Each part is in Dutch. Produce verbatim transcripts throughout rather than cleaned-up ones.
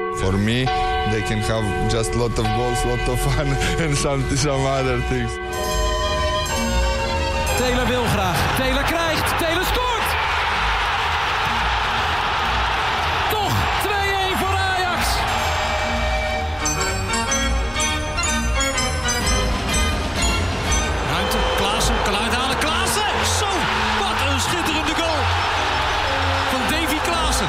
For me, they can have just lot of goals, lot of fun and some, some other things. Taylor wil graag. Taylor krijgt. Taylor scoort! Toch twee-een voor Ajax. Ruimte. Klaassen kan uithalen. Klaassen! Zo! Wat een schitterende goal. Van Davy Klaassen.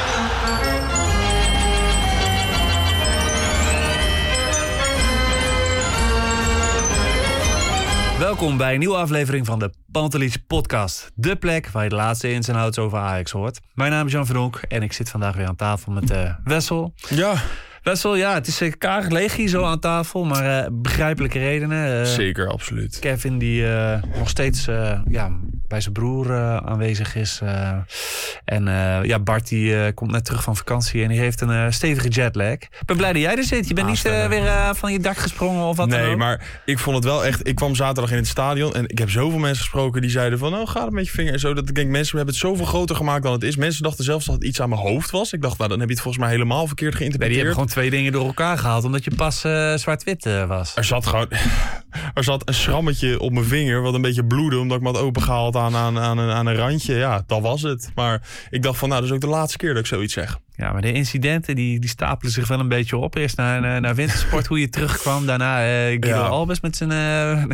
Welkom bij een nieuwe aflevering van de Pantelich podcast. De plek waar je de laatste ins en outs over Ajax hoort. Mijn naam is Jan van Donk en ik zit vandaag weer aan tafel met uh, Wessel. Ja. Wessel, ja, het is uh, karig leeg hier zo aan tafel, maar uh, begrijpelijke redenen. Uh, Zeker, absoluut. Kevin die uh, nog steeds uh, ja, bij zijn broer uh, aanwezig is. Uh, en uh, ja, Bart die uh, komt net terug van vakantie en die heeft een uh, stevige jetlag. Ik ben blij dat jij er zit. Je bent niet uh, weer uh, van je dak gesprongen of wat dan ook. Nee, maar ik vond het wel echt... Ik kwam zaterdag in het stadion en ik heb zoveel mensen gesproken die zeiden van... oh, ga het met je vinger en zo. Dat ik denk, mensen hebben het zoveel groter gemaakt dan het is. Mensen dachten zelfs dat het iets aan mijn hoofd was. Ik dacht, nou, dan heb je het volgens mij helemaal verkeerd geïnterpreteerd. Nee, die hebben gewoon twee dingen door elkaar gehaald omdat je pas uh, zwart-wit uh, was. Er zat gewoon... Er zat een schrammetje op mijn vinger wat een beetje bloedde omdat ik me had opengehaald aan, aan, aan, een, aan een randje. Ja, dat was het. Maar ik dacht van, nou, dat is ook de laatste keer dat ik zoiets zeg. Ja, maar de incidenten die, die stapelen zich wel een beetje op. Eerst naar, naar, naar wintersport, hoe je terugkwam. Daarna uh, Guido ja. Albers met zijn... Uh,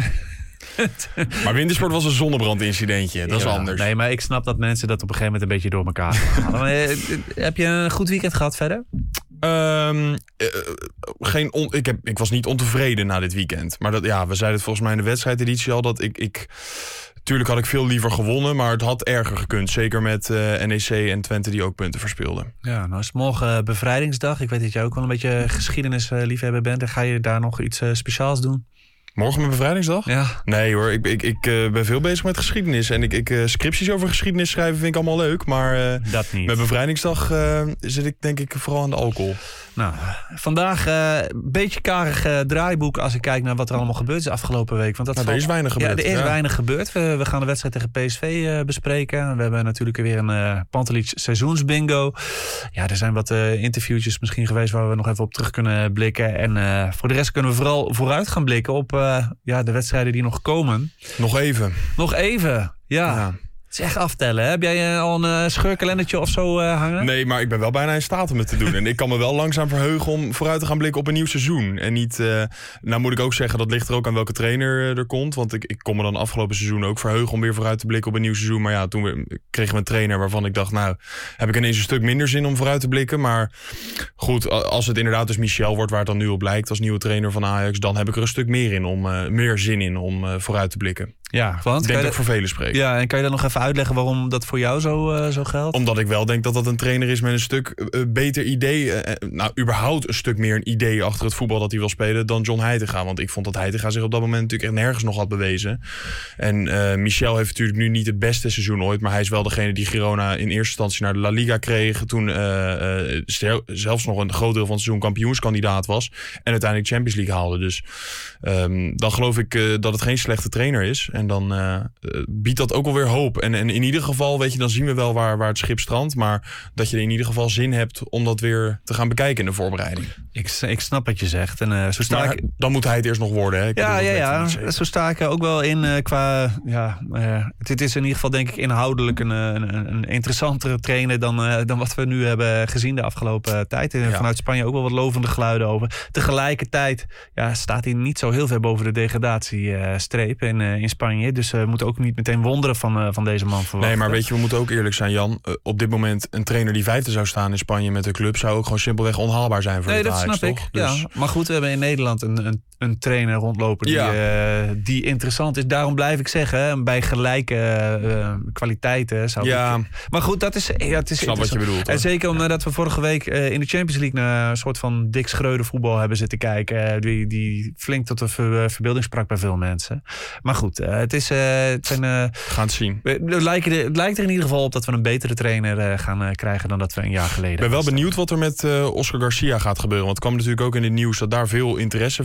maar wintersport was een zonnebrandincidentje. Dat is ja, anders. Nee, maar ik snap dat mensen dat op een gegeven moment een beetje door elkaar halen. Maar, uh, heb je een goed weekend gehad verder? Um, uh, geen on, ik, heb, ik was niet ontevreden na dit weekend. Maar dat, ja, we zeiden het volgens mij in de wedstrijdeditie al... dat ik... ik Tuurlijk had ik veel liever gewonnen, maar het had erger gekund. Zeker met uh, N E C en Twente die ook punten verspeelden. Ja, nou is het morgen uh, bevrijdingsdag. Ik weet dat jij ook wel een beetje geschiedenisliefhebber bent. En ga je daar nog iets uh, speciaals doen? Morgen met bevrijdingsdag? Ja. Nee hoor, ik, ik, ik uh, ben veel bezig met geschiedenis. En ik, ik uh, scripties over geschiedenis schrijven vind ik allemaal leuk. Maar uh, dat niet. Met bevrijdingsdag uh, zit ik denk ik vooral aan de alcohol. Nou, vandaag een uh, beetje karig uh, draaiboek als ik kijk naar wat er allemaal gebeurd is afgelopen week. Want dat nou, valt... er is weinig gebeurd. Ja, er is ja. weinig gebeurd. We, we gaan de wedstrijd tegen P S V uh, bespreken. We hebben natuurlijk weer een uh, Pantelich seizoensbingo. Ja, er zijn wat uh, interviewtjes misschien geweest waar we nog even op terug kunnen blikken. En uh, voor de rest kunnen we vooral vooruit gaan blikken op uh, ja, de wedstrijden die nog komen. Nog even. Nog even, ja. ja. Het is echt aftellen, hè? Heb jij uh, al een uh, scheurkalendertje of zo uh, hangen? Nee, maar ik ben wel bijna in staat om het te doen. En ik kan me wel langzaam verheugen om vooruit te gaan blikken op een nieuw seizoen. En niet, uh, nou moet ik ook zeggen, dat ligt er ook aan welke trainer uh, er komt. Want ik, ik kon me dan afgelopen seizoen ook verheugen om weer vooruit te blikken op een nieuw seizoen. Maar ja, toen we, kregen we een trainer waarvan ik dacht, nou, heb ik ineens een stuk minder zin om vooruit te blikken. Maar goed, als het inderdaad dus Michel wordt, waar het dan nu op lijkt als nieuwe trainer van Ajax, dan heb ik er een stuk meer in om uh, meer zin in om uh, vooruit te blikken. Ja, want ik denk dat ik voor velen spreek. Ja, en kan je dan nog even uitleggen waarom dat voor jou zo, uh, zo geldt? Omdat ik wel denk dat dat een trainer is met een stuk uh, beter idee. Uh, nou, überhaupt een stuk meer een idee achter het voetbal dat hij wil spelen dan John Heitinga. Want ik vond dat Heitinga zich op dat moment natuurlijk echt nergens nog had bewezen. En uh, Michel heeft natuurlijk nu niet het beste seizoen ooit. Maar hij is wel degene die Girona in eerste instantie naar de La Liga kreeg. Toen uh, uh, stel, zelfs nog een groot deel van het seizoen kampioenskandidaat was. En uiteindelijk Champions League haalde. Dus um, dan geloof ik uh, dat het geen slechte trainer is. En dan uh, uh, biedt dat ook wel weer hoop. En, en in ieder geval, weet je, dan zien we wel waar, waar het schip strandt. Maar dat je er in ieder geval zin hebt om dat weer te gaan bekijken in de voorbereiding. Ik, ik snap wat je zegt. En, uh, zo sta maar ik... dan moet hij het eerst nog worden. Hè? Ik ja, bedoel, ja, ja. Zo sta ik er ook wel in uh, qua... Ja, uh, het is in ieder geval denk ik inhoudelijk een, een, een interessantere trainer dan, uh, dan wat we nu hebben gezien de afgelopen tijd. En ja. Vanuit Spanje ook wel wat lovende geluiden over. Tegelijkertijd ja, staat hij niet zo heel ver boven de degradatiestreep in, uh, in Spanje. Dus we uh, moeten ook niet meteen wonderen van, uh, van deze man verwachten. Nee, maar weet je, we moeten ook eerlijk zijn, Jan. Uh, op dit moment een trainer die vijfde zou staan in Spanje met de club zou ook gewoon simpelweg onhaalbaar zijn voor nee, de Ajax, dat snap toch? ik. Dus... Ja, maar goed, we hebben in Nederland een, een, een trainer rondlopen die, ja. uh, die interessant is. Daarom blijf ik zeggen, bij gelijke uh, kwaliteiten zou ja. ik... Maar goed, dat is, ja, het is snap wat je bedoelt. Hoor. En zeker omdat we vorige week uh, in de Champions League naar een soort van Dick Schreuder voetbal hebben zitten kijken. Uh, die, die flink tot de ver, verbeelding sprak bij veel mensen. Maar goed, uh, het is... Uh, het zijn, uh, gaan het zien. Het lijkt, er, het lijkt er in ieder geval op dat we een betere trainer uh, gaan uh, krijgen dan dat we een jaar geleden. Ik ben wel benieuwd wat er met uh, Oscar Garcia gaat gebeuren. Want het kwam natuurlijk ook in het nieuws dat daar veel interesse verder voor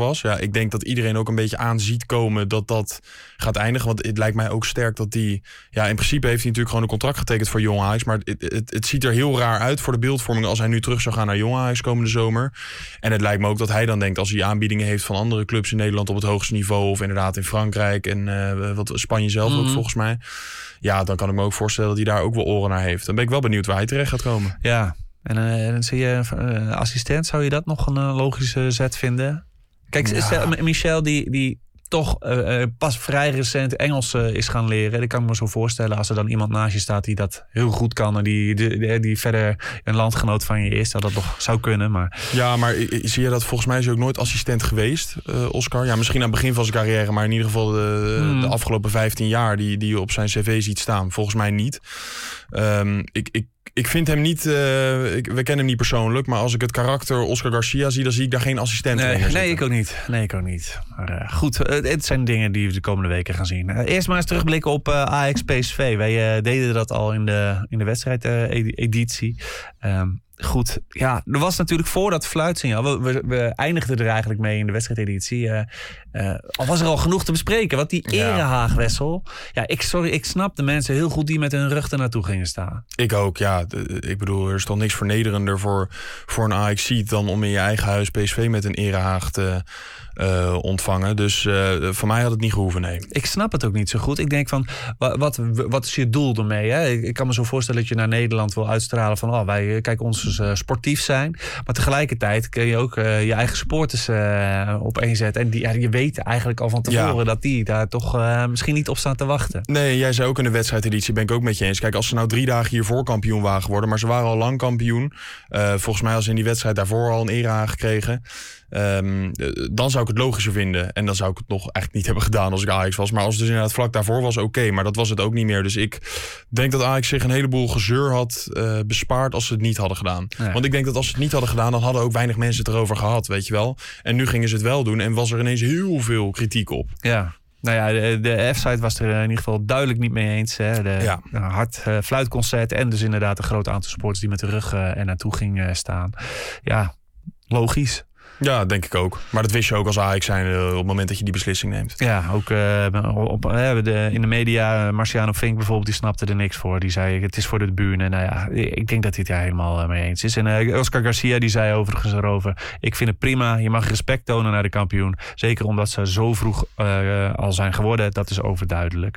was. Ja, ik denk dat iedereen ook een beetje aan ziet komen dat dat gaat eindigen. Want het lijkt mij ook sterk dat die... Ja, in principe heeft hij natuurlijk gewoon een contract getekend voor Jong Ajax. Maar het, het, het ziet er heel raar uit voor de beeldvorming als hij nu terug zou gaan naar Jong Ajax komende zomer. En het lijkt me ook dat hij dan denkt, als hij aanbiedingen heeft van andere clubs in Nederland op het hoogste niveau, of inderdaad in Frankrijk en uh, wat Spanje zelf mm-hmm. ook volgens mij. Ja, dan kan ik me ook voorstellen dat hij daar ook wel oren naar heeft. Dan ben ik wel benieuwd waar hij terecht gaat komen. Ja, en uh, dan zie je uh, assistent, zou je dat nog een uh, logische zet vinden? Kijk, ja. Michel die, die toch uh, pas vrij recent Engels uh, is gaan leren. Dat kan ik me zo voorstellen als er dan iemand naast je staat die dat heel goed kan en die, die, die verder een landgenoot van je is, dat dat nog zou kunnen. Maar... Ja, maar zie je dat? Volgens mij is hij ook nooit assistent geweest, uh, Oscar. Ja, misschien aan het begin van zijn carrière, maar in ieder geval de, hmm. de afgelopen vijftien jaar die, die je op zijn cv ziet staan. Volgens mij niet. Um, ik, ik Ik vind hem niet, uh, ik, we kennen hem niet persoonlijk, maar als ik het karakter Oscar Garcia zie, dan zie ik daar geen assistent nee, in. Nee, ik ook niet. Nee, ik ook niet. Maar uh, goed, uh, het zijn dingen die we de komende weken gaan zien. Uh, eerst maar eens terugblikken op uh, Ajax P S V. Wij uh, deden dat al in de, in de wedstrijd-editie. Uh, um, Goed, ja, er was natuurlijk voor dat fluitsignaal. We, we, we eindigden er eigenlijk mee in de wedstrijdeditie. Uh, uh, al was er al genoeg te bespreken. Want die Ja. erehaagwissel. Ja, ik, sorry, ik snap de mensen heel goed die met hun rug er naartoe gingen staan. Ik ook, ja. De, ik bedoel, er is toch niks vernederender voor, voor een Ajaxiet dan om in je eigen huis P S V met een erehaag te uh, ontvangen. Dus uh, voor mij had het niet gehoeven, nee. Ik snap het ook niet zo goed. Ik denk van, wat, wat is je doel ermee? Hè? Ik, ik kan me zo voorstellen dat je naar Nederland wil uitstralen van, oh, wij kijken ons dus, uh, sportief zijn. Maar tegelijkertijd kun je ook uh, je eigen supporters uh, opeenzetten. En die, ja, je weet eigenlijk al van tevoren ja. dat die daar toch uh, misschien niet op staan te wachten. Nee, jij zei ook in de wedstrijdeditie, ben ik ook met je eens. Kijk, als ze nou drie dagen hiervoor kampioen waren geworden, maar ze waren al lang kampioen. Uh, volgens mij als ze in die wedstrijd daarvoor al een erehaag gekregen. Um, dan zou ik het logischer vinden. En dan zou ik het nog eigenlijk niet hebben gedaan als ik Ajax was. Maar als het dus inderdaad vlak daarvoor was, oké. Okay, maar dat was het ook niet meer. Dus ik denk dat Ajax zich een heleboel gezeur had uh, bespaard als ze het niet hadden gedaan. Ja. Want ik denk dat als ze het niet hadden gedaan, dan hadden ook weinig mensen het erover gehad, weet je wel. En nu gingen ze het wel doen en was er ineens heel veel kritiek op. Ja. Nou ja, de, de F-site was er in ieder geval duidelijk niet mee eens. Hè. De, ja. de hard uh, fluitconcert en dus inderdaad een groot aantal supporters die met de rug uh, er naartoe gingen staan. Ja, logisch. Ja, denk ik ook. Maar dat wist je ook als Ajax zijn op het moment dat je die beslissing neemt. Ja, ook uh, op, uh, de, in de media, Marciano Fink bijvoorbeeld, die snapte er niks voor. Die zei, het is voor de buren. En nou ja, ik denk dat hij het daar helemaal uh, mee eens is. En uh, Oscar Garcia, die zei overigens erover, ik vind het prima, je mag respect tonen naar de kampioen. Zeker omdat ze zo vroeg uh, al zijn geworden, dat is overduidelijk.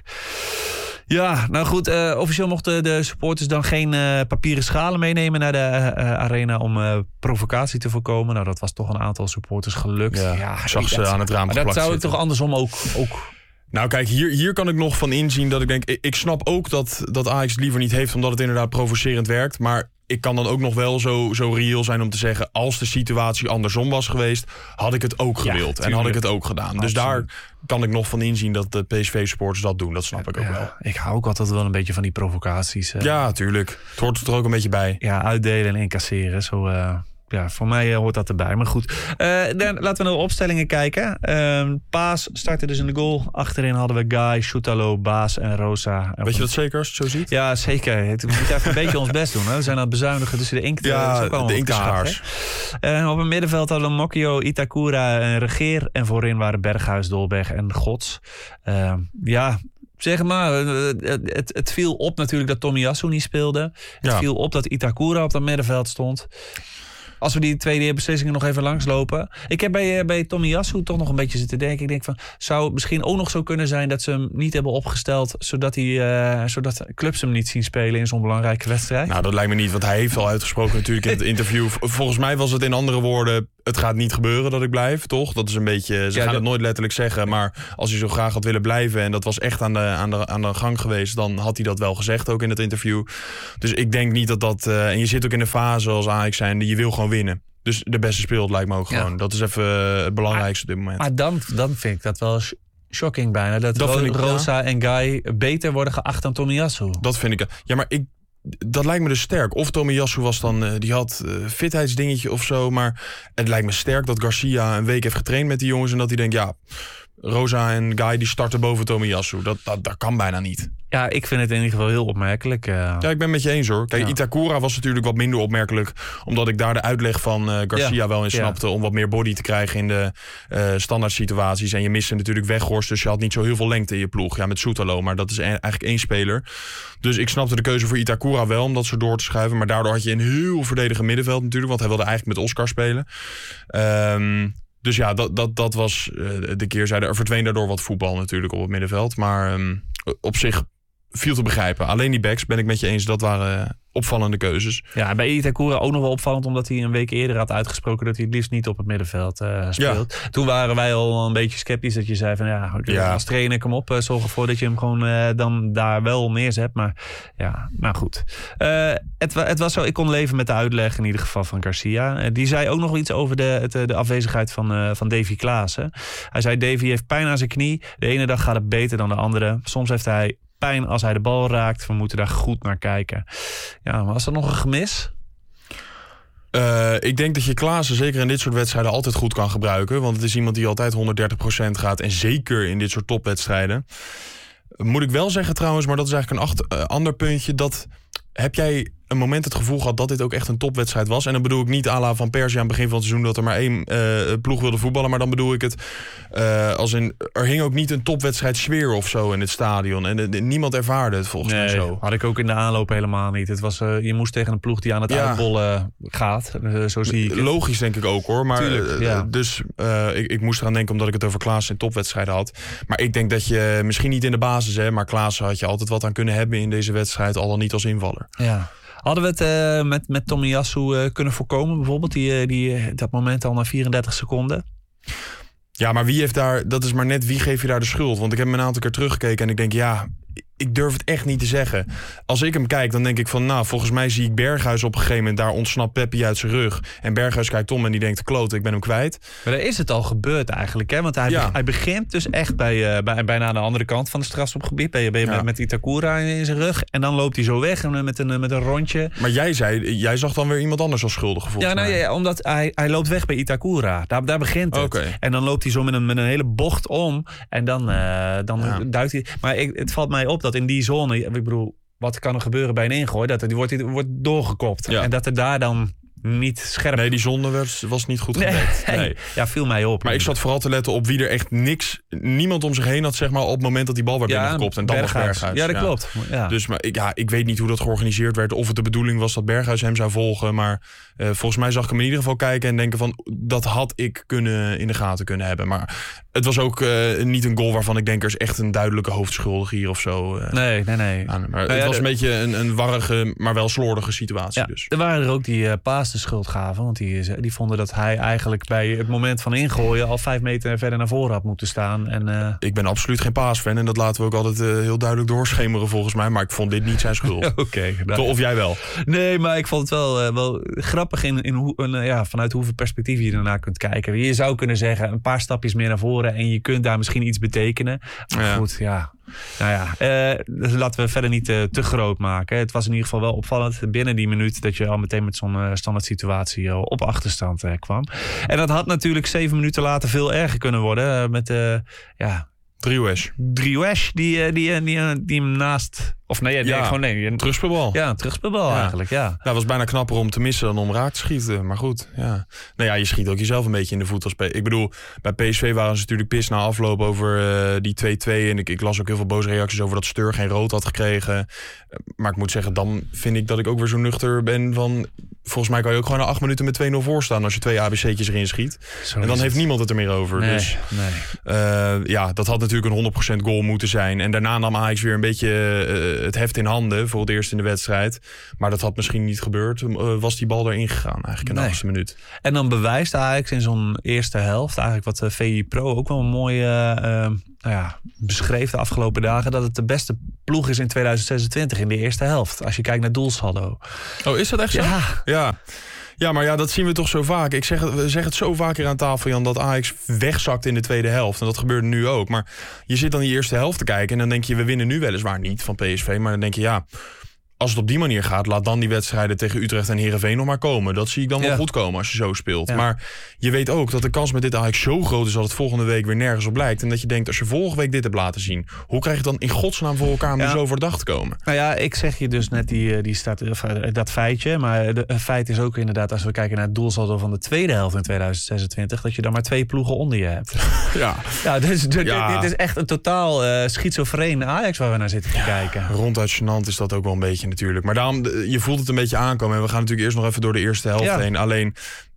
Ja, nou goed, uh, officieel mochten de supporters dan geen uh, papieren schalen meenemen naar de uh, arena om uh, provocatie te voorkomen. Nou, dat was toch een aantal supporters gelukt. Ja, ja ik zag ze dat, aan het raam geplakt dat zou ik zitten. toch andersom ook... ook Nou kijk, hier, hier kan ik nog van inzien dat ik denk... Ik, ik snap ook dat, dat Ajax het liever niet heeft omdat het inderdaad provocerend werkt. Maar ik kan dan ook nog wel zo, zo reëel zijn om te zeggen, als de situatie andersom was geweest, had ik het ook gewild. Ja, en had ik het ook gedaan. Absoluut. Dus daar kan ik nog van inzien dat de P S V-supporters dat doen. Dat snap ja, ik ook ja, wel. Ik hou ook altijd wel een beetje van die provocaties. Uh, ja, tuurlijk. Het hoort er ook een beetje bij. Ja, uitdelen en incasseren. Zo... Uh... Ja, voor mij hoort dat erbij. Maar goed, uh, dan laten we naar de opstellingen kijken. Uh, Paas startte dus in de goal. Achterin hadden we Guy, Shoutalo, Baas en Rosa. Weet je dat zeker als je het zo ziet? Ja, zeker. We moeten even een beetje ons best doen. Hè. We zijn aan het bezuinigen tussen de inkt. Ja, de inkt is schaars. Uh, op het middenveld hadden we Mokio, Itakura en Regeer. En voorin waren Berghuis, Dolberg en Gods. Uh, ja... Zeg maar, het, het, het viel op natuurlijk dat Tomiyasu niet speelde. Het ja. viel op dat Itakura op dat middenveld stond. Als we die tweede beslissingen nog even langslopen. Ik heb bij, bij Tomiyasu toch nog een beetje zitten denken. Ik denk van, zou het misschien ook nog zo kunnen zijn dat ze hem niet hebben opgesteld, zodat, hij, uh, zodat clubs hem niet zien spelen in zo'n belangrijke wedstrijd? Nou, dat lijkt me niet, want hij heeft al uitgesproken natuurlijk in het interview. Volgens mij was het in andere woorden, het gaat niet gebeuren dat ik blijf, toch? Dat is een beetje, ze ja, gaan dat... het nooit letterlijk zeggen, maar als hij zo graag had willen blijven en dat was echt aan de, aan de, aan de gang geweest, dan had hij dat wel gezegd ook in het interview. Dus ik denk niet dat dat, uh, en je zit ook in een fase als Ajax zijn, je wil gewoon winnen. Dus de beste speelt lijkt me ook gewoon. Ja. Dat is even het belangrijkste op dit moment. Maar dan, dan vind ik dat wel shocking bijna. Dat, dat Ro- ik, Rosa ja. en Guy beter worden geacht dan Tomiyasu. Dat vind ik. Ja, maar ik, dat lijkt me dus sterk. Of Tomiyasu was dan, uh, die had uh, fitheidsdingetje of zo. Maar het lijkt me sterk dat Garcia een week heeft getraind met die jongens. En dat hij denkt, ja, Rosa en Guy die starten boven Tomiyasu. Dat, dat, dat kan bijna niet. Ja, ik vind het in ieder geval heel opmerkelijk. Uh... Ja, ik ben met je eens hoor. Kijk, ja. Itakura was natuurlijk wat minder opmerkelijk. Omdat ik daar de uitleg van uh, Garcia ja. wel in snapte. Ja. Om wat meer body te krijgen in de uh, standaard situaties. En je miste natuurlijk Weghorst. Dus je had niet zo heel veel lengte in je ploeg. Ja, met Soetalo. Maar dat is eigenlijk één speler. Dus ik snapte de keuze voor Itakura wel. Om dat zo door te schuiven. Maar daardoor had je een heel verdedigend middenveld natuurlijk. Want hij wilde eigenlijk met Oscar spelen. Um, Dus ja, dat, dat, dat was uh, de keerzijde. Er verdween daardoor wat voetbal natuurlijk op het middenveld. Maar um, op zich viel te begrijpen. Alleen die backs ben ik met je eens. Dat waren uh, opvallende keuzes. Ja, bij Itakura ook nog wel opvallend. Omdat hij een week eerder had uitgesproken dat hij het liefst niet op het middenveld uh, speelt. Ja. Toen waren wij al een beetje sceptisch. Dat je zei van ja, ja. als trainer kom op. Uh, zorg ervoor dat je hem gewoon uh, dan daar wel neerzet. Maar ja, nou goed. Uh, het, het was zo, ik kon leven met de uitleg in ieder geval van Garcia. Uh, die zei ook nog iets over de, het, de afwezigheid van, uh, van Davy Klaassen. Hij zei Davy heeft pijn aan zijn knie. De ene dag gaat het beter dan de andere. Soms heeft hij pijn als hij de bal raakt. We moeten daar goed naar kijken. Ja, was dat nog een gemis? Uh, ik denk dat je Klaassen zeker in dit soort wedstrijden altijd goed kan gebruiken. Want het is iemand die altijd honderddertig procent gaat. En zeker in dit soort topwedstrijden. Moet ik wel zeggen trouwens, maar dat is eigenlijk een acht, uh, ander puntje. Dat heb jij een moment het gevoel gehad dat dit ook echt een topwedstrijd was? En dan bedoel ik niet à la Van Persie aan het begin van het seizoen dat er maar één uh, ploeg wilde voetballen. Maar dan bedoel ik het uh, als in, er hing ook niet een topwedstrijd sfeer of zo in het stadion. En uh, niemand ervaarde het volgens nee, mij zo. Had ik ook in de aanloop helemaal niet. Het was, uh, je moest tegen een ploeg die aan het ja. uitbollen gaat. Uh, zo zie ik het. Logisch denk ik ook hoor. Maar Tuurlijk, ja. uh, dus uh, ik, ik moest eraan denken omdat ik het over Klaassen in topwedstrijden had. Maar ik denk dat je misschien niet in de basis, hè, maar Klaassen had je altijd wat aan kunnen hebben in deze wedstrijd, al dan niet als invaller. Ja. Hadden we het uh, met, met Tomiyasu uh, kunnen voorkomen bijvoorbeeld? Die, uh, die, dat moment al na vierendertig seconden? Ja, maar wie heeft daar... Dat is maar net wie geef je daar de schuld? Want ik heb hem een aantal keer teruggekeken en ik denk ja... Ik durf het echt niet te zeggen. Als ik hem kijk, dan denk ik van... nou, volgens mij zie ik Berghuis op een gegeven moment... daar ontsnapt Peppi uit zijn rug. En Berghuis kijkt om en die denkt... klote, ik ben hem kwijt. Maar daar is het al gebeurd eigenlijk. Hè? Want hij, ja. hij begint dus echt bij, uh, bij, bijna aan de andere kant van het strafschopgebied. Ben je, ben je ja. met, met Itakura in, in zijn rug. En dan loopt hij zo weg en, met, een, met een rondje. Maar jij zei... Jij zag dan weer iemand anders als schuldig volgens ja, nou, mij. Ja, omdat hij, hij loopt weg bij Itakura. Daar, daar begint het. Okay. En dan loopt hij zo met een, met een hele bocht om. En dan, uh, dan ja. duikt hij... Maar ik, het valt mij op dat in die zone... Ik bedoel, wat kan er gebeuren bij een ingooi? Dat er, die wordt, die wordt doorgekopt. Ja. En dat er daar dan niet scherp... Nee, die zonde was, was niet goed gedekt. Nee. Nee. Ja, viel mij op. Maar ik zat vooral te letten op wie er echt niks... Niemand om zich heen had, zeg maar, op het moment dat die bal werd ja, binnengekopt. En dan was Berghuis. Ja, dat ja. klopt. Ja. Dus maar, ik, ja, ik weet niet hoe dat georganiseerd werd. Of het de bedoeling was dat Berghuis hem zou volgen. Maar uh, volgens mij zag ik hem in ieder geval kijken en denken van... dat had ik kunnen in de gaten kunnen hebben. Maar het was ook uh, niet een goal waarvan ik denk... er is echt een duidelijke hoofdschuldige hier of zo. Uh, nee, nee, nee. Aan, maar nou, het ja, was de... een beetje een, een warrige, maar wel slordige situatie. Ja, dus. Er waren er ook die uh, Paas de schuld gaven. Want die, die vonden dat hij eigenlijk bij het moment van ingooien... al vijf meter verder naar voren had moeten staan. En, uh... Ik ben absoluut geen Paas-fan. En dat laten we ook altijd uh, heel duidelijk doorschemeren volgens mij. Maar ik vond dit niet zijn schuld. Oké. Okay, nou... Of jij wel? Nee, maar ik vond het wel, uh, wel grappig in, in hoe, uh, ja, vanuit hoeveel perspectief je ernaar kunt kijken. Je zou kunnen zeggen een paar stapjes meer naar voren... en je kunt daar misschien iets betekenen. Maar ja. goed, ja... Nou ja, uh, dus laten we verder niet uh, te groot maken. Het was in ieder geval wel opvallend binnen die minuut... dat je al meteen met zo'n uh, standaard situatie uh, op achterstand uh, kwam. En dat had natuurlijk zeven minuten later veel erger kunnen worden. Uh, met uh, ja, Driewesh. Driewesh, die, uh, die, uh, die, uh, die hem naast... Of nee, nee, ja, gewoon nee. Een terugspeelbal. Ja, een terugspeelbal ja. eigenlijk, ja. Dat was bijna knapper om te missen dan om raak te schieten. Maar goed, ja. Nou ja, je schiet ook jezelf een beetje in de voet. Als P- ik bedoel, bij P S V waren ze natuurlijk pis na afloop over uh, die twee-twee. En ik, ik las ook heel veel boze reacties over dat Steur geen rood had gekregen. Maar ik moet zeggen, dan vind ik dat ik ook weer zo nuchter ben van... Volgens mij kan je ook gewoon na acht minuten met twee nul voor staan... als je twee A B C'tjes erin schiet. Zo en dan heeft het. niemand het er meer over. Nee, dus nee. Uh, ja, dat had natuurlijk een honderd procent goal moeten zijn. En daarna nam Ajax weer een beetje uh, het heft in handen... voor het eerst in de wedstrijd. Maar dat had misschien niet gebeurd. Uh, was die bal erin gegaan eigenlijk in de nee. achtste minuut. En dan bewijst Ajax in zo'n eerste helft... eigenlijk wat uh, V I Pro ook wel een mooie... Uh, uh, nou ja, beschreef de afgelopen dagen... dat het de beste ploeg is in tweeduizend zesentwintig in de eerste helft. Als je kijkt naar doelsaldo. Oh, is dat echt zo? Ja. Ja. Ja, maar ja, dat zien we toch zo vaak. Ik zeg het, we zeggen het zo vaak hier aan tafel, Jan... dat Ajax wegzakt in de tweede helft. En dat gebeurde nu ook. Maar je zit dan die eerste helft te kijken... en dan denk je, we winnen nu weliswaar niet van P S V... maar dan denk je, ja... als het op die manier gaat, laat dan die wedstrijden tegen Utrecht en Heerenveen nog maar komen. Dat zie ik dan wel ja. goed komen als je zo speelt. Ja. Maar je weet ook dat de kans met dit eigenlijk zo groot is dat het volgende week weer nergens op lijkt. En dat je denkt, als je vorige week dit hebt laten zien, hoe krijg je het dan in godsnaam voor elkaar om ja. er zo voor de dag te komen? Nou ja, ik zeg je dus net die, die staat, dat feitje. Maar het feit is ook inderdaad, als we kijken naar het doelsaldo van de tweede helft in tweeduizend zesentwintig, dat je dan maar twee ploegen onder je hebt. Ja, ja, dus dit, ja. dit is echt een totaal uh, schizofreen Ajax waar we naar zitten te ja. kijken. Ronduit gênant is dat ook wel een beetje natuurlijk. Maar daarom, je voelt het een beetje aankomen. En we gaan natuurlijk eerst nog even door de eerste helft ja. heen. Alleen,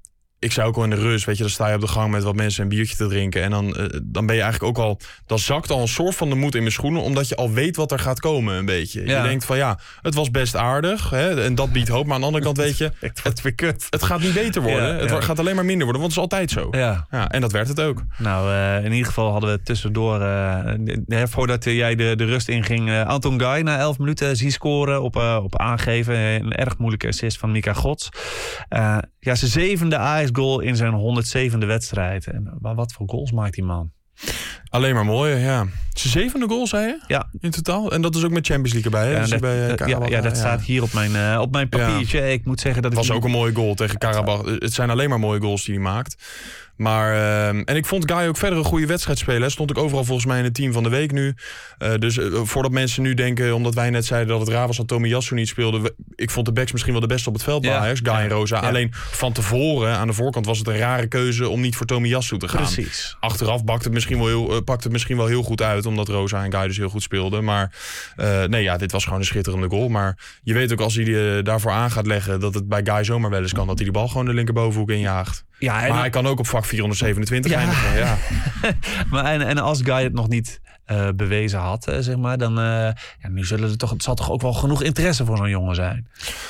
ik zei ook al in de rust, weet je, dan sta je op de gang met wat mensen een biertje te drinken. En dan, uh, dan ben je eigenlijk ook al, dan zakt al een soort van de moed in mijn schoenen, omdat je al weet wat er gaat komen een beetje. Ja. Je denkt van ja, het was best aardig, hè, en dat biedt hoop. Maar aan de andere kant weet je, het, het, het gaat niet beter worden. Ja, het ja. gaat alleen maar minder worden, want het is altijd zo. Ja. Ja, en dat werd het ook. Nou, uh, in ieder geval hadden we tussendoor, uh, voordat jij de, de rust inging, uh, Anton Guy na elf minuten zien scoren op, uh, op aangeven. Een erg moeilijke assist van Mika Gods. Uh, ja, zijn zevende Ajax-goal in zijn honderdzevende wedstrijd. En wat voor goals maakt die man? Alleen maar mooie, ja. Zijn zevende goal, zei je? Ja. In totaal. En dat is ook met Champions League erbij, hè? Ja, dus dat, bij, uh, ja, ja, dat ja. staat hier op mijn, uh, op mijn papiertje. Ja. Ik moet zeggen dat het was ik ook een mooie goal tegen Karabach. Het zijn alleen maar mooie goals die hij maakt. Maar, uh, en ik vond Guy ook verder een goede wedstrijd spelen. Hè. Stond ik overal volgens mij in het team van de week nu. Uh, dus uh, voordat mensen nu denken, omdat wij net zeiden dat het raar was dat Tomiyasu niet speelde. We, ik vond de backs misschien wel de beste op het veld bij ja. Ajax, Guy ja. en Rosa. Ja. Alleen van tevoren, aan de voorkant, was het een rare keuze om niet voor Tomiyasu te gaan. Precies. Achteraf bakte het misschien wel heel, uh, pakte het misschien wel heel goed uit, omdat Rosa en Guy dus heel goed speelden. Maar uh, nee, ja, dit was gewoon een schitterende goal. Maar je weet ook als hij uh, daarvoor aan gaat leggen, dat het bij Guy zomaar wel eens kan, dat hij die bal gewoon de linkerbovenhoek injaagt. Ja, maar dan, hij kan ook op vak vierhonderdzevenentwintig ja. eindigen. Ja. maar en, en als Guy het nog niet uh, bewezen had, uh, zeg maar, dan uh, ja, nu zullen er toch, het zal toch ook wel genoeg interesse voor zo'n jongen zijn.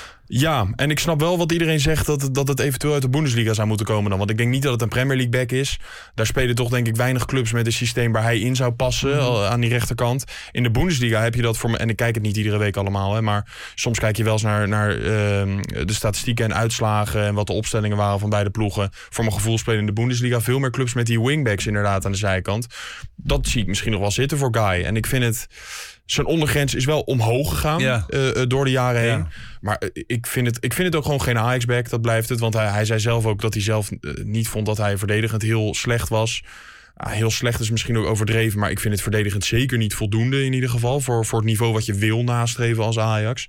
Ja, en ik snap wel wat iedereen zegt dat, dat het eventueel uit de Bundesliga zou moeten komen dan. Want ik denk niet dat het een Premier League back is. Daar spelen toch denk ik weinig clubs met een systeem waar hij in zou passen, mm-hmm. aan die rechterkant. In de Bundesliga heb je dat voor me, en ik kijk het niet iedere week allemaal, hè, maar soms kijk je wel eens naar, naar uh, de statistieken en uitslagen en wat de opstellingen waren van beide ploegen. Voor mijn gevoel spelen in de Bundesliga veel meer clubs met die wingbacks inderdaad aan de zijkant. Dat zie ik misschien nog wel zitten voor Guy. En ik vind het... Zijn ondergrens is wel omhoog gegaan ja. uh, door de jaren heen. Ja. Maar uh, ik, vind het, ik vind het ook gewoon geen Ajax-back, dat blijft het. Want hij, hij zei zelf ook dat hij zelf uh, niet vond dat hij verdedigend heel slecht was. Uh, heel slecht is misschien ook overdreven, maar ik vind het verdedigend zeker niet voldoende in ieder geval. Voor, voor het niveau wat je wil nastreven als Ajax.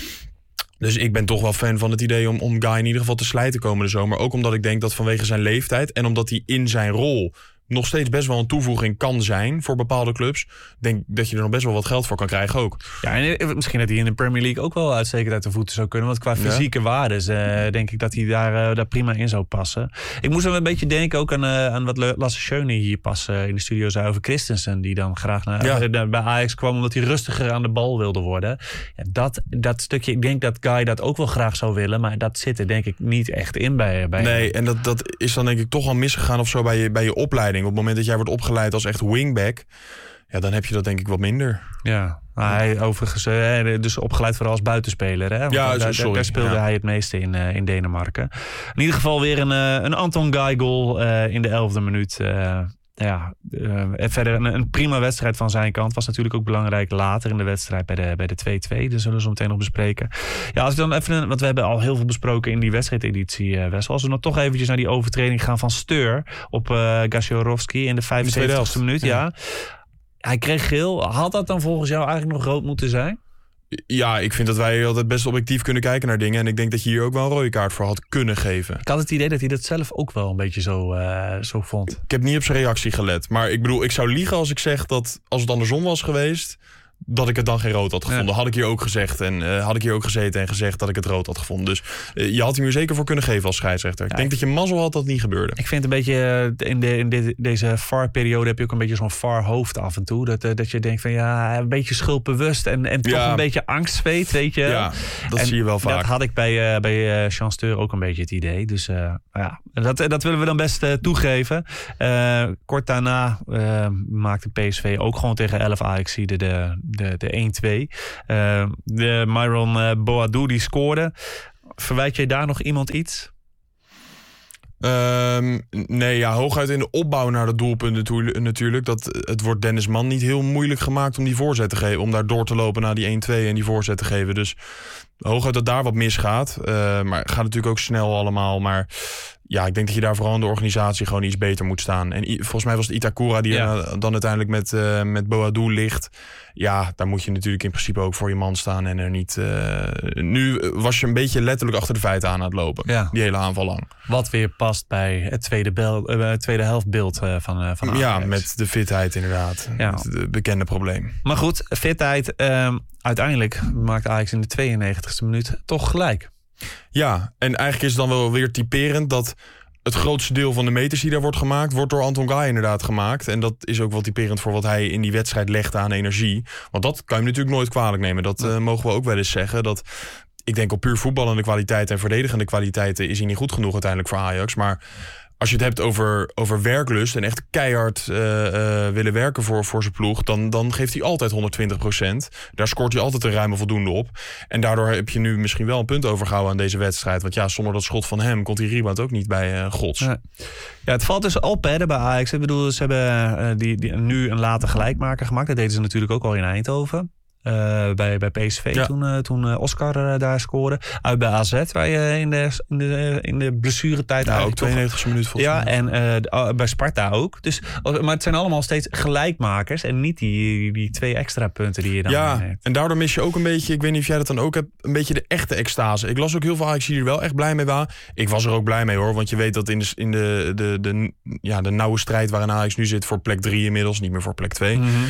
Dus ik ben toch wel fan van het idee om, om Guy in ieder geval te slijten komende zomer. Ook omdat ik denk dat vanwege zijn leeftijd en omdat hij in zijn rol nog steeds best wel een toevoeging kan zijn voor bepaalde clubs. Denk dat je er nog best wel wat geld voor kan krijgen ook. Ja, en misschien dat hij in de Premier League ook wel uitstekend uit de voeten zou kunnen. Want qua fysieke ja. waardes uh, denk ik dat hij daar, uh, daar prima in zou passen. Ik moest hem een beetje denken ook aan, uh, aan wat Lasse Schöne hier pas uh, in de studio zei over Christensen. Die dan graag naar, ja. uh, bij Ajax kwam omdat hij rustiger aan de bal wilde worden. Ja, dat, dat stukje, ik denk dat Guy dat ook wel graag zou willen. Maar dat zit er denk ik niet echt in bij, bij Nee, hem. En dat, dat is dan denk ik toch al misgegaan of zo bij je, bij je opleiding. Op het moment dat jij wordt opgeleid als echt wingback, ja, dan heb je dat denk ik wat minder. Ja, maar hij overigens uh, dus opgeleid vooral als buitenspeler. Hè? Want ja, daar, sorry. daar speelde ja. hij het meeste in, uh, in Denemarken. In ieder geval weer een, uh, een Anton Guy goal uh, in de elfde minuut. Uh, Ja, uh, verder een, een prima wedstrijd van zijn kant. Was natuurlijk ook belangrijk later in de wedstrijd bij de, bij de twee-twee. Dus zullen we zo meteen nog bespreken. Ja, als ik dan even, want we hebben al heel veel besproken in die wedstrijdeditie, uh, Wessel. Als we nog toch eventjes naar die overtreding gaan van Steur op uh, Gasiorowski in de vijfenzeventigste minuut. Ja. ja. Hij kreeg geel. Had dat dan volgens jou eigenlijk nog rood moeten zijn? Ja, ik vind dat wij altijd best objectief kunnen kijken naar dingen. En ik denk dat je hier ook wel een rode kaart voor had kunnen geven. Ik had het idee dat hij dat zelf ook wel een beetje zo, uh, zo vond. Ik heb niet op zijn reactie gelet. Maar ik bedoel, ik zou liegen als ik zeg dat als het andersom was geweest, dat ik het dan geen rood had gevonden. Ja. Had ik hier ook gezegd. En uh, had ik hier ook gezeten en gezegd dat ik het rood had gevonden. Dus uh, je had hem hier zeker voor kunnen geven als scheidsrechter. Ja, ik denk ik... dat je mazzel had dat het niet gebeurde. Ik vind een beetje, in, de, in de, deze V A R-periode heb je ook een beetje zo'n V A R-hoofd af en toe. Dat, uh, dat je denkt van ja, een beetje schuldbewust en, en toch ja. een beetje angstzweet, weet je. Ja, dat en zie je wel vaak. Dat had ik bij, uh, bij uh, Jean Steur ook een beetje het idee. Dus uh, ja, dat, dat willen we dan best uh, toegeven. Uh, kort daarna uh, maakte P S V ook gewoon tegen elf Ajaxiden de, de, de één-twee. Uh, de Myron uh, Boadou die scoorde. Verwijt jij daar nog iemand iets? Um, nee, ja, hooguit in de opbouw naar de doelpunt natuurlijk. Dat, het wordt Dennis Mann niet heel moeilijk gemaakt om die voorzet te geven. Om daar door te lopen naar die één twee en die voorzet te geven. Dus hooguit dat daar wat misgaat. Uh, maar het gaat natuurlijk ook snel allemaal. Maar ja, ik denk dat je daar vooral in de organisatie gewoon iets beter moet staan. En volgens mij was het Itakura die ja. er dan uiteindelijk met, uh, met Boadou ligt. Ja, daar moet je natuurlijk in principe ook voor je man staan. En er niet... Uh, nu was je een beetje letterlijk achter de feiten aan aan het lopen. Ja. Die hele aanval lang. Wat weer past bij het tweede, bel, uh, tweede helftbeeld uh, van, uh, van Ajax. Ja, met de fitheid inderdaad. Ja. Het de bekende probleem. Maar goed, fitheid. Um, uiteindelijk maakt Ajax in de tweeënnegentigste minuut toch gelijk. Ja, en eigenlijk is het dan wel weer typerend dat het grootste deel van de meters die daar wordt gemaakt, wordt door Anton Gaay inderdaad gemaakt. En dat is ook wel typerend voor wat hij in die wedstrijd legde aan energie. Want dat kan je natuurlijk nooit kwalijk nemen. Dat uh, mogen we ook wel eens zeggen. Dat, ik denk op puur voetballende kwaliteiten en verdedigende kwaliteiten is hij niet goed genoeg uiteindelijk voor Ajax. Maar als je het hebt over, over werklust en echt keihard uh, uh, willen werken voor, voor zijn ploeg, dan, dan geeft hij altijd honderdtwintig procent. Daar scoort hij altijd een ruime voldoende op. En daardoor heb je nu misschien wel een punt overgehouden aan deze wedstrijd. Want ja, zonder dat schot van hem komt die rebound ook niet bij uh, Gods. Ja. ja, het valt dus op hè, bij Ajax. Ik bedoel, ze hebben uh, die, die, nu een late gelijkmaker gemaakt. Dat deden ze natuurlijk ook al in Eindhoven. Uh, bij, bij P S V ja. toen, uh, toen uh, Oscar uh, daar scoorde. Uit bij A Z, waar je in de, in de, in de blessuretijd... Ja, ook tweeënnegentigste minuut volgens mij. Ja, en uh, bij Sparta ook. Dus, maar het zijn allemaal steeds gelijkmakers en niet die, die twee extra punten die je dan ja, hebt. En daardoor mis je ook een beetje, ik weet niet of jij dat dan ook hebt, een beetje de echte extase. Ik las ook heel veel Ajax die er wel echt blij mee waren. Ik was er ook blij mee hoor, want je weet dat in de, in de, de, de, ja, de nauwe strijd waarin Ajax nu zit voor plek drie inmiddels, niet meer voor plek twee. Mm-hmm.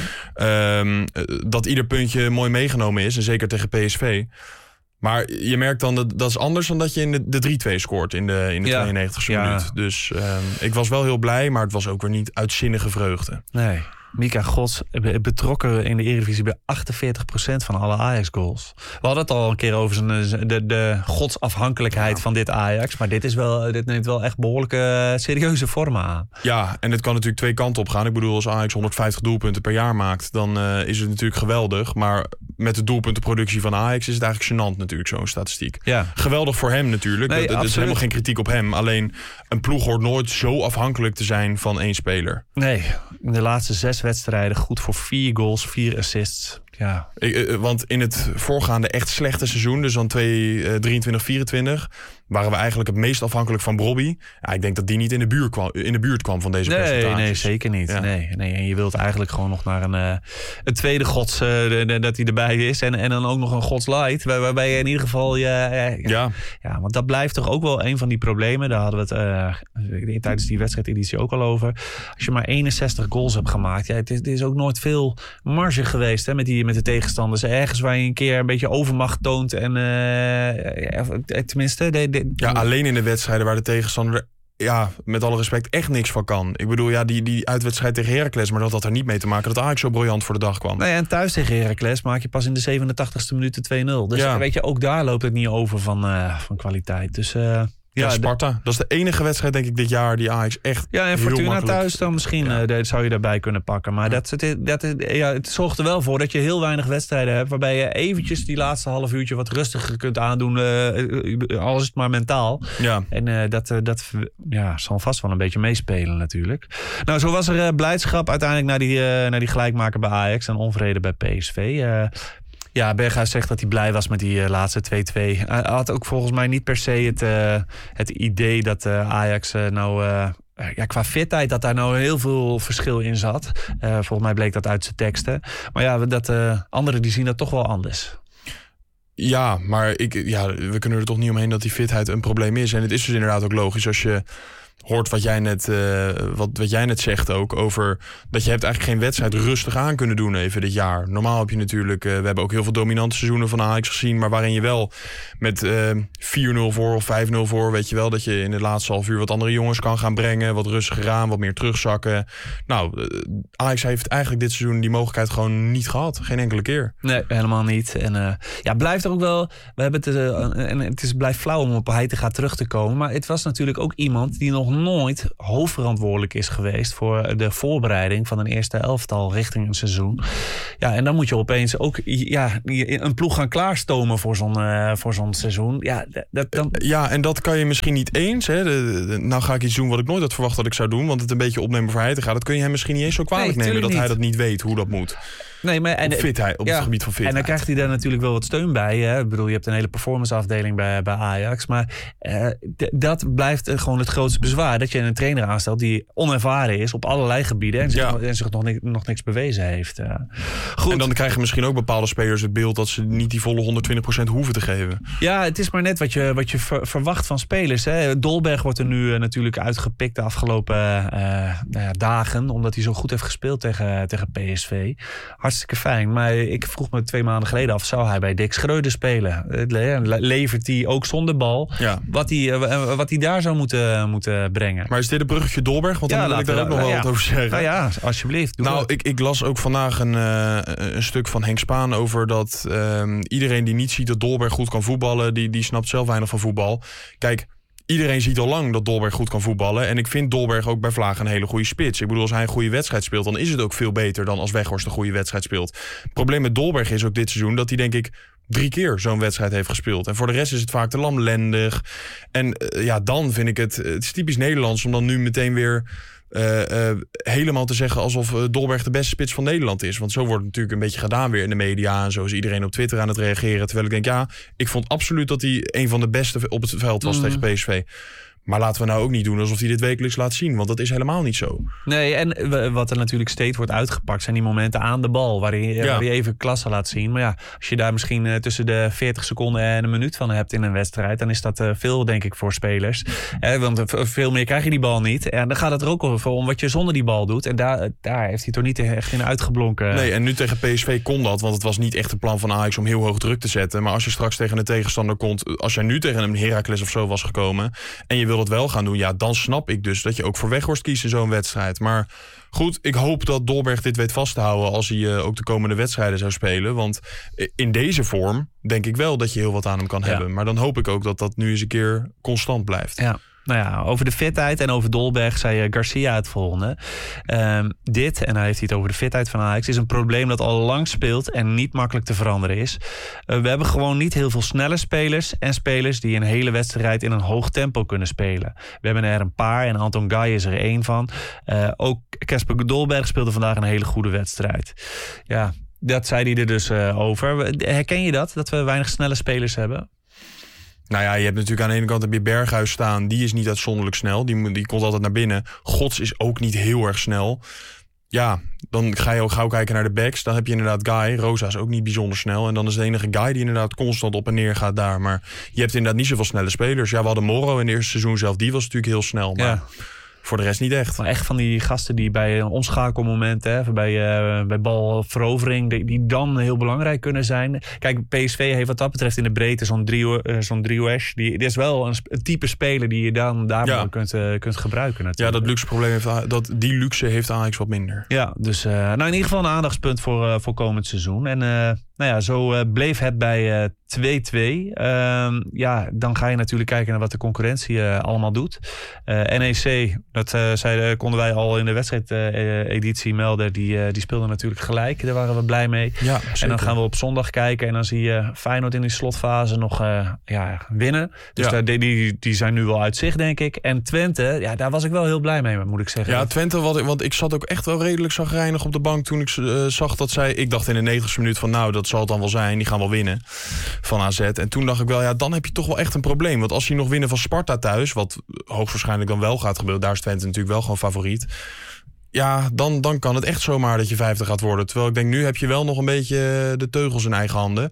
Um, dat ieder puntje mooi meegenomen is. En zeker tegen P S V. Maar je merkt dan dat dat is anders dan dat je in de, de drie twee scoort in de, in de ja. tweeënnegentigste ja. minuut. Dus um, ik was wel heel blij, maar het was ook weer niet uitzinnige vreugde. Nee. Mika Gods betrokken in de Eredivisie bij achtenveertig procent van alle Ajax-goals. We hadden het al een keer over zijn, de, de godsafhankelijkheid ja. van dit Ajax. Maar dit, is wel, dit neemt wel echt behoorlijke serieuze vormen aan. Ja, en het kan natuurlijk twee kanten op gaan. Ik bedoel, als Ajax honderdvijftig doelpunten per jaar maakt, dan uh, is het natuurlijk geweldig. Maar met de doelpuntenproductie van Ajax is het eigenlijk gênant natuurlijk, zo'n statistiek. Ja. Geweldig voor hem natuurlijk. Nee, dat, dat is helemaal geen kritiek op hem. Alleen, een ploeg hoort nooit zo afhankelijk te zijn van één speler. Nee, in de laatste zes wedstrijden goed voor vier goals, vier assists. Ja. Ik, want in het voorgaande echt slechte seizoen, dus dan tweeduizend drieëntwintig vierentwintig, waren we eigenlijk het meest afhankelijk van Brobby. Ja, ik denk dat die niet in de buurt kwam, in de buurt kwam van deze nee, percentages. Nee, zeker niet. Ja. Nee, nee. En je wilt eigenlijk gewoon nog naar een, uh, een tweede gods, uh, de, de, dat hij erbij is. En, en dan ook nog een gods light, waar, waarbij je in ieder geval... Uh, ja, ja. ja, want dat blijft toch ook wel een van die problemen. Daar hadden we het uh, tijdens die wedstrijdeditie ook al over. Als je maar eenenzestig goals hebt gemaakt, ja, het, is, het is ook nooit veel marge geweest hè, met, die, met de tegenstanders. Ergens waar je een keer een beetje overmacht toont. En uh, ja, tenminste... De, de, Ja, alleen in de wedstrijden waar de tegenstander, ja, met alle respect, echt niks van kan. Ik bedoel, ja, die, die uitwedstrijd tegen Heracles, maar dat had er niet mee te maken dat Ajax zo briljant voor de dag kwam. Nee, en thuis tegen Heracles maak je pas in de zevenentachtigste minuut de twee nul. Dus ja. weet je, ook daar loopt het niet over van, uh, van kwaliteit. Dus... Uh, Ja, ja, Sparta. De... Dat is de enige wedstrijd, denk ik, dit jaar die Ajax echt Ja, en heel Fortuna makkelijk... thuis dan misschien ja. uh, zou je daarbij kunnen pakken. Maar ja. dat, dat, ja, het zorgt er wel voor dat je heel weinig wedstrijden hebt, waarbij je eventjes die laatste half uurtje wat rustiger kunt aandoen, uh, al is het maar mentaal. Ja. En uh, dat, uh, dat ja, zal vast wel een beetje meespelen natuurlijk. Nou, zo was er uh, blijdschap uiteindelijk naar die, uh, naar die gelijkmaker bij Ajax en onvrede bij P S V. Uh, Ja, Berghuis zegt dat hij blij was met die uh, laatste twee twee. Hij had ook volgens mij niet per se het, uh, het idee dat uh, Ajax uh, nou... Uh, ja, qua fitheid dat daar nou heel veel verschil in zat. Uh, volgens mij bleek dat uit zijn teksten. Maar ja, dat, uh, anderen die zien dat toch wel anders. Ja, maar ik, ja, we kunnen er toch niet omheen dat die fitheid een probleem is. En het is dus inderdaad ook logisch als je... hoort wat jij net, uh, wat, wat jij net zegt ook over dat je hebt eigenlijk geen wedstrijd rustig aan kunnen doen even dit jaar. Normaal heb je natuurlijk, uh, we hebben ook heel veel dominante seizoenen van Ajax gezien, maar waarin je wel met uh, vier nul voor of vijf nul voor, weet je wel, dat je in de laatste half uur wat andere jongens kan gaan brengen, wat rustiger aan, wat meer terugzakken. Nou, uh, Ajax heeft eigenlijk dit seizoen die mogelijkheid gewoon niet gehad. Geen enkele keer. Nee, helemaal niet. En uh, ja, blijft er ook wel, we hebben het, uh, en het is, blijft flauw om op hij te gaan terug te komen, maar het was natuurlijk ook iemand die nog nog nooit hoofdverantwoordelijk is geweest voor de voorbereiding van een eerste elftal richting een seizoen. Ja, en dan moet je opeens ook ja, een ploeg gaan klaarstomen voor zo'n, uh, voor zo'n seizoen. Ja, dat, dan... ja, en dat kan je misschien niet eens. Hè? De, de, nou ga ik iets doen wat ik nooit had verwacht dat ik zou doen, want het een beetje opnemen voor Heitinga. Dat kun je hem misschien niet eens zo kwalijk nee, nemen dat niet. Hij dat niet weet hoe dat moet. Nee, maar en, op fitheid, op ja, het gebied van fitheid. En dan krijgt hij daar natuurlijk wel wat steun bij. Hè? Ik bedoel, je hebt een hele performanceafdeling bij, bij Ajax. Maar uh, d- dat blijft uh, gewoon het grootste bezwaar. Dat je een trainer aanstelt die onervaren is op allerlei gebieden. En zich, ja. en zich nog, ni- nog niks bewezen heeft. Uh, goed. En dan krijgen misschien ook bepaalde spelers het beeld dat ze niet die volle honderdtwintig procent hoeven te geven. Ja, het is maar net wat je, wat je ver, verwacht van spelers. Hè? Dolberg wordt er nu uh, natuurlijk uitgepikt de afgelopen uh, nou ja, dagen. Omdat hij zo goed heeft gespeeld tegen, tegen P S V. Hartstikke fijn. Maar ik vroeg me twee maanden geleden af, zou hij bij Dick Schreuder spelen? Levert hij ook zonder bal? Ja. Wat hij, wat hij daar zou moeten, moeten brengen. Maar is dit een bruggetje Dolberg? Want dan ja, wil ik daar ook nog wel ja. wat over zeggen. Nou ja, alsjeblieft. Doe nou, ik, ik las ook vandaag een, uh, een stuk van Henk Spaan over dat um, iedereen die niet ziet dat Dolberg goed kan voetballen, die, die snapt zelf weinig van voetbal. Kijk, iedereen ziet al lang dat Dolberg goed kan voetballen. En ik vind Dolberg ook bij Vlaag een hele goede spits. Ik bedoel, als hij een goede wedstrijd speelt, dan is het ook veel beter dan als Weghorst een goede wedstrijd speelt. Het probleem met Dolberg is ook dit seizoen dat hij, denk ik, drie keer zo'n wedstrijd heeft gespeeld. En voor de rest is het vaak te lamlendig. En uh, ja, dan vind ik het, het is typisch Nederlands om dan nu meteen weer Uh, uh, helemaal te zeggen alsof uh, Dolberg de beste spits van Nederland is. Want zo wordt het natuurlijk een beetje gedaan weer in de media. En zo is iedereen op Twitter aan het reageren. Terwijl ik denk, ja, ik vond absoluut dat hij een van de beste op het veld was mm. tegen P S V. Maar laten we nou ook niet doen alsof hij dit wekelijks laat zien. Want dat is helemaal niet zo. Nee, en wat er natuurlijk steeds wordt uitgepakt zijn die momenten aan de bal. Waar hij, ja. waar hij even klasse laat zien. Maar ja, als je daar misschien uh, tussen de veertig seconden en een minuut van hebt in een wedstrijd. Dan is dat uh, veel, denk ik, voor spelers. Eh, want uh, veel meer krijg je die bal niet. En dan gaat het er ook over om wat je zonder die bal doet. En daar, daar heeft hij toch niet echt in uitgeblonken. Nee, en nu tegen P S V kon dat. Want het was niet echt een plan van Ajax om heel hoog druk te zetten. Maar als je straks tegen een tegenstander komt. Als jij nu tegen een Heracles of zo was gekomen. En je wil het wel gaan doen, ja, dan snap ik dus dat je ook voor Weghorst kiest in zo'n wedstrijd. Maar goed, ik hoop dat Dolberg dit weet vast te houden als hij uh, ook de komende wedstrijden zou spelen. Want in deze vorm denk ik wel dat je heel wat aan hem kan ja. hebben. Maar dan hoop ik ook dat dat nu eens een keer constant blijft. Ja. Nou ja, over de fitheid en over Dolberg zei Garcia het volgende. Um, dit, en hij heeft het over de fitheid van Ajax, is een probleem dat al lang speelt en niet makkelijk te veranderen is. Uh, we hebben gewoon niet heel veel snelle spelers en spelers die een hele wedstrijd in een hoog tempo kunnen spelen. We hebben er een paar en Anton Guy is er één van. Uh, ook Kasper Dolberg speelde vandaag een hele goede wedstrijd. Ja, dat zei hij er dus uh, over. Herken je dat, dat we weinig snelle spelers hebben? Nou ja, je hebt natuurlijk aan de ene kant heb je Berghuis staan. Die is niet uitzonderlijk snel. Die, die komt altijd naar binnen. Gods is ook niet heel erg snel. Ja, dan ga je ook gauw kijken naar de backs. Dan heb je inderdaad Guy. Rosa is ook niet bijzonder snel. En dan is de enige Guy die inderdaad constant op en neer gaat daar. Maar je hebt inderdaad niet zoveel snelle spelers. Ja, we hadden Moro in het eerste seizoen zelf. Die was natuurlijk heel snel. Maar ja. Voor de rest niet echt. Maar echt van die gasten die bij een omschakelmoment, hè, bij, uh, bij balverovering, die, die dan heel belangrijk kunnen zijn. Kijk, P S V heeft wat dat betreft in de breedte zo'n Drio, uh, zo'n Drioesh. Die, die is wel een, een type speler die je dan daar ja. kunt, uh, kunt gebruiken natuurlijk. Ja, dat luxe probleem heeft, dat, die luxe heeft Ajax wat minder. Ja, dus uh, nou in ieder geval een aandachtspunt voor, uh, voor komend seizoen. En uh, nou ja, zo uh, bleef het bij uh, twee-twee. Uh, ja, dan ga je natuurlijk kijken naar wat de concurrentie uh, allemaal doet. Uh, N E C, dat uh, zei, uh, konden wij al in de wedstrijdeditie uh, melden. Die, uh, die speelden natuurlijk gelijk. Daar waren we blij mee. Ja, en dan gaan we op zondag kijken. En dan zie je Feyenoord in die slotfase nog uh, ja, winnen. Dus ja. daar, die, die zijn nu wel uit zich, denk ik. En Twente, ja, daar was ik wel heel blij mee, moet ik zeggen. Ja, Twente, wat, want ik zat ook echt wel redelijk chagrijnig op de bank toen ik uh, zag dat zij... Ik dacht in de negentigste minuut van, nou, dat zal het dan wel zijn. Die gaan wel winnen van A Z. En toen dacht ik wel, ja, dan heb je toch wel echt een probleem. Want als je nog winnen van Sparta thuis, wat hoogstwaarschijnlijk dan wel gaat gebeuren, daar is Twente natuurlijk wel gewoon favoriet. Ja, dan, dan kan het echt zomaar dat je vijfde gaat worden. Terwijl ik denk, nu heb je wel nog een beetje de teugels in eigen handen.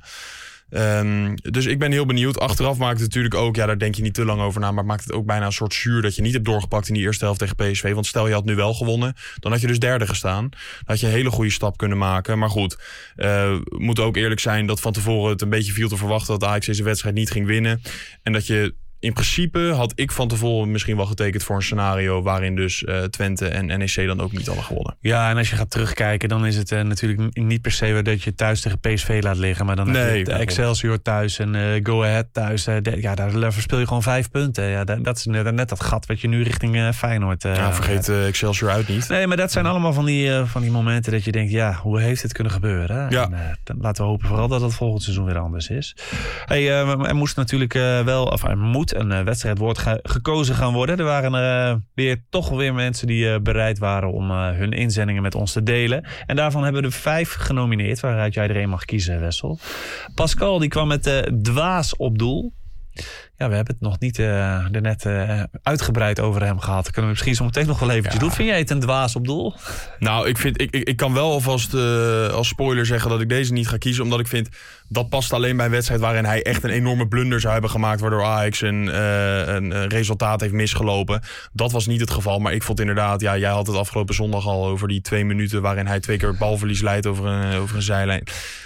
Um, dus ik ben heel benieuwd. Achteraf maakt het natuurlijk ook, ja, daar denk je niet te lang over na, maar maakt het ook bijna een soort zuur dat je niet hebt doorgepakt in die eerste helft tegen P S V. Want stel je had nu wel gewonnen, dan had je dus derde gestaan. Dan had je een hele goede stap kunnen maken. Maar goed, uh, we moeten ook eerlijk zijn dat van tevoren het een beetje viel te verwachten dat Ajax deze wedstrijd niet ging winnen. En dat je in principe had ik van tevoren misschien wel getekend voor een scenario waarin dus uh, Twente en N E C dan ook niet hadden gewonnen. Ja, en als je gaat terugkijken, dan is het uh, natuurlijk niet per se dat je thuis tegen P S V laat liggen. Maar dan nee, heb je Excelsior thuis en uh, Go Ahead thuis. Uh, de, ja, daar verspeel je gewoon vijf punten. Ja, dat, dat is net, net dat gat wat je nu richting uh, Feyenoord... Uh, ja, vergeet uh, Excelsior uit niet. Nee, maar dat zijn allemaal van die, uh, van die momenten dat je denkt, ja, hoe heeft het kunnen gebeuren? Ja. En, uh, dan laten we hopen vooral dat het volgend seizoen weer anders is. Hey, uh, er moest natuurlijk uh, wel, of er moet een uh, wedstrijd wordt ge- gekozen gaan worden. Er waren uh, weer toch weer mensen die uh, bereid waren om uh, hun inzendingen met ons te delen. En daarvan hebben we er vijf genomineerd, waaruit jij er één mag kiezen, Wessel. Pascal, die kwam met uh, Dwaas op doel. Ja, we hebben het nog niet uh, er net uh, uitgebreid over hem gehad. Dat kunnen we misschien zo meteen nog wel eventjes ja. doen. Vind jij het een dwaas op doel? Nou, ik, vind, ik, ik, ik kan wel alvast uh, als spoiler zeggen dat ik deze niet ga kiezen. Omdat ik vind, dat past alleen bij een wedstrijd waarin hij echt een enorme blunder zou hebben gemaakt. Waardoor Ajax een, uh, een, een resultaat heeft misgelopen. Dat was niet het geval. Maar ik vond inderdaad, ja, jij had het afgelopen zondag al over die twee minuten waarin hij twee keer balverlies leidt over een, over een zijlijn.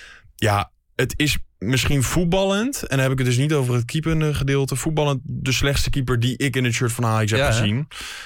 Ja, het is misschien voetballend, en dan heb ik het dus niet over het keepende gedeelte. Voetballend de slechtste keeper die ik in het shirt van Ajax heb ja, gezien.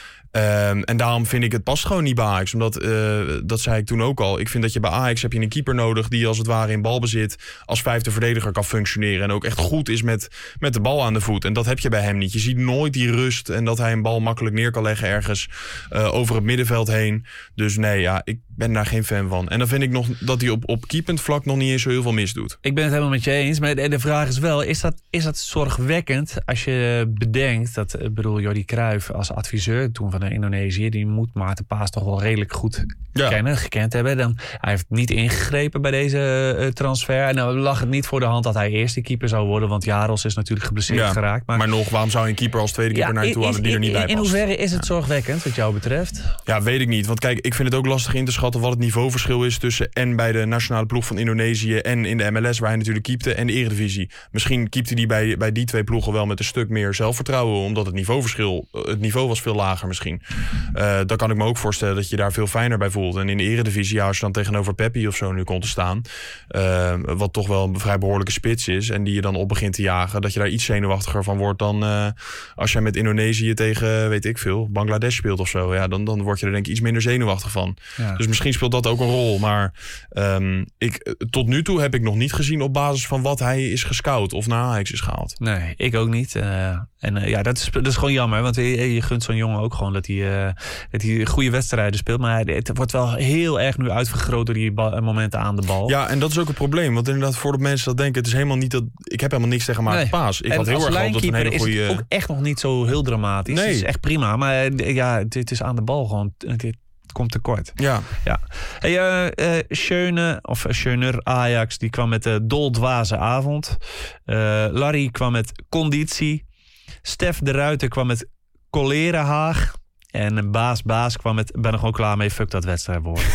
Um, en daarom vind ik het past gewoon niet bij Ajax. Omdat, uh, dat zei ik toen ook al. Ik vind dat je bij Ajax heb je een keeper nodig die als het ware in balbezit als vijfde verdediger kan functioneren. En ook echt goed is met, met de bal aan de voet. En dat heb je bij hem niet. Je ziet nooit die rust en dat hij een bal makkelijk neer kan leggen ergens uh, over het middenveld heen. Dus nee, ja, ik ben daar geen fan van. En dan vind ik nog dat hij op, op keepend vlak nog niet eens zo heel veel misdoet. Ik ben het helemaal met je eens. Maar de, de vraag is wel, is dat, is dat zorgwekkend als je bedenkt dat, ik bedoel, Jordi Cruijff als adviseur toen van de Indonesië, die moet Maarten Paas toch wel redelijk goed ja. kennen, gekend hebben. Dan, hij heeft niet ingegrepen bij deze uh, transfer. En dan lag het niet voor de hand dat hij eerste keeper zou worden, want Jaros is natuurlijk geblesseerd ja, geraakt. Maar, maar nog, waarom zou je een keeper als tweede keeper ja, naar je toe halen die er niet bij past? In hoeverre is het zorgwekkend wat jou betreft? Ja, weet ik niet. Want kijk, ik vind het ook lastig in te schatten wat het niveauverschil is tussen en bij de nationale ploeg van Indonesië en in de M L S waar hij natuurlijk keepte en de Eredivisie. Misschien keepte hij bij, bij die twee ploegen wel met een stuk meer zelfvertrouwen, omdat het niveauverschil, het niveau was veel lager misschien. Uh, dan kan ik me ook voorstellen dat je daar veel fijner bij voelt. En in de Eredivisie, ja, als je dan tegenover Peppi of zo nu komt te staan, uh, wat toch wel een vrij behoorlijke spits is en die je dan op begint te jagen, dat je daar iets zenuwachtiger van wordt dan uh, als jij met Indonesië tegen, weet ik veel, Bangladesh speelt of zo. Ja, dan, dan word je er denk ik iets minder zenuwachtig van. Ja. Dus misschien speelt dat ook een rol. Maar um, ik, tot nu toe heb ik nog niet gezien op basis van wat hij is gescout of naar Ajax is gehaald. Nee, ik ook niet. Uh, en uh, ja, dat is, dat is gewoon jammer. Want je, je gunt zo'n jongen ook gewoon dat hij, uh, dat hij goede wedstrijden speelt. Maar het wordt wel heel erg nu uitvergroot door die bal, momenten aan de bal. Ja, en dat is ook een probleem. Want inderdaad, voordat mensen dat denken, het is helemaal niet dat. Ik heb helemaal niks tegen Maarten nee. Paas. Ik en had heel erg gehoopt dat een hele goede. Is het ook echt nog niet zo heel dramatisch. Nee. Het is echt prima. Maar uh, ja, het, het is aan de bal gewoon. Het, komt tekort. Ja. ja. Hey, uh, uh, Schöne, of Schöner Ajax, die kwam met de uh, doldwaze avond. Uh, Larry kwam met conditie. Stef de Ruiter kwam met Colerahaag. En Baas Baas kwam met ben er gewoon klaar mee, fuck dat wedstrijdwoord.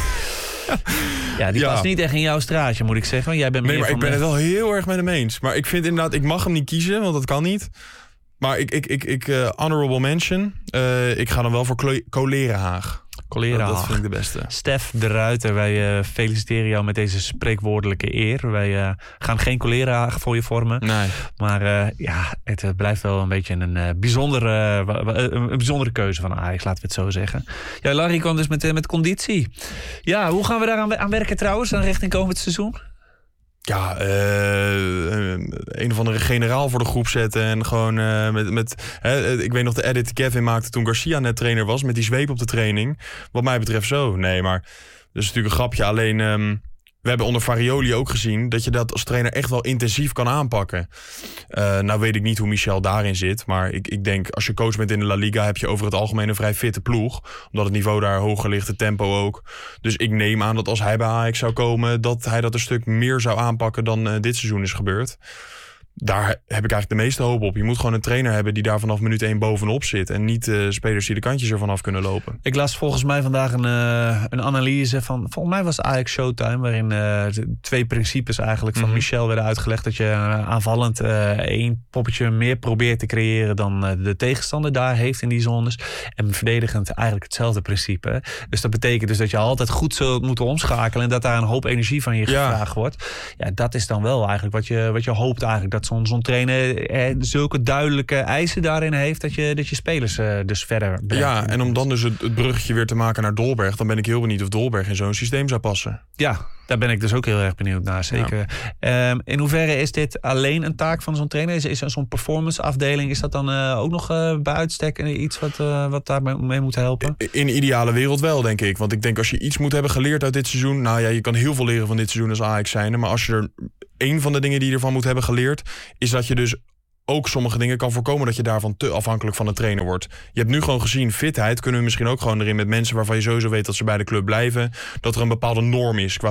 Ja, die ja. past niet echt in jouw straatje, moet ik zeggen. Want jij bent nee, meer maar van ik ben de... het wel heel erg met hem eens. Maar ik vind inderdaad, ik mag hem niet kiezen, want dat kan niet. Maar ik, ik, ik, ik uh, honorable mention. Uh, ik ga dan wel voor Colerahaag. Colera. Dat vind ik de beste. Stef de Ruiter, wij uh, feliciteren jou met deze spreekwoordelijke eer. Wij uh, gaan geen colera voor je vormen. Nee. Maar uh, ja, het uh, blijft wel een beetje een, uh, bijzondere, uh, een bijzondere keuze van Ajax, laten we het zo zeggen. Ja, Larry kwam dus met, uh, met conditie. Ja, hoe gaan we daar aan, aan werken trouwens, aan richting komend seizoen? Ja, uh, een of andere generaal voor de groep zetten. En gewoon uh, met... met hè, ik weet nog de edit die Kevin maakte toen Garcia net trainer was. Met die zweep op de training. Wat mij betreft zo. Nee, maar dat is natuurlijk een grapje. Alleen, um, we hebben onder Farioli ook gezien dat je dat als trainer echt wel intensief kan aanpakken. Uh, nou weet ik niet hoe Michel daarin zit. Maar ik, ik denk, als je coach bent in de La Liga, heb je over het algemeen een vrij fitte ploeg. Omdat het niveau daar hoger ligt, het tempo ook. Dus ik neem aan dat als hij bij Ajax zou komen, dat hij dat een stuk meer zou aanpakken dan uh, dit seizoen is gebeurd. Daar heb ik eigenlijk de meeste hoop op. Je moet gewoon een trainer hebben die daar vanaf minuut één bovenop zit. En niet uh, spelers die de kantjes ervan af kunnen lopen. Ik las volgens mij vandaag een, uh, een analyse van... Volgens mij was het Ajax Showtime. Waarin uh, twee principes eigenlijk van mm-hmm. Michel werden uitgelegd. Dat je uh, aanvallend uh, één poppetje meer probeert te creëren dan uh, de tegenstander daar heeft in die zones. En verdedigend eigenlijk hetzelfde principe. Dus dat betekent dus dat je altijd goed zult moeten omschakelen. En dat daar een hoop energie van je gevraagd ja. wordt. Ja, dat is dan wel eigenlijk wat je, wat je hoopt eigenlijk dat zo'n, zo'n trainer eh, zulke duidelijke eisen daarin heeft dat je, dat je spelers eh, dus verder brengt. Ja, en om dan dus het, het bruggetje weer te maken naar Dolberg, dan ben ik heel benieuwd of Dolberg in zo'n systeem zou passen. Ja, daar ben ik dus ook heel erg benieuwd naar, zeker. Ja. Um, in hoeverre is dit alleen een taak van zo'n trainer? Is, is zo'n performance afdeling, is dat dan uh, ook nog uh, bij uitstek iets wat, uh, wat daarmee moet helpen? In de ideale wereld wel, denk ik. Want ik denk als je iets moet hebben geleerd uit dit seizoen, nou ja, je kan heel veel leren van dit seizoen als Ajax zijnde, maar als je er één van de dingen die je ervan moet hebben geleerd, is dat je dus ook sommige dingen kan voorkomen dat je daarvan te afhankelijk van de trainer wordt. Je hebt nu gewoon gezien, fitheid kunnen we misschien ook gewoon erin met mensen waarvan je sowieso weet dat ze bij de club blijven. Dat er een bepaalde norm is qua